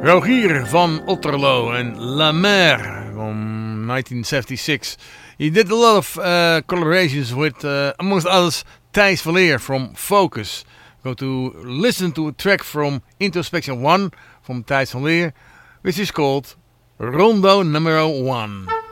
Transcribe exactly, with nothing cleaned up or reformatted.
Rogier van Otterlo and La Mer from nineteen seventy-six. He did a lot of uh, collaborations with, uh, amongst others, Thijs van Leer from Focus. Go to listen to a track from Introspection one from Thijs van Leer, which is called Rondo Numero one.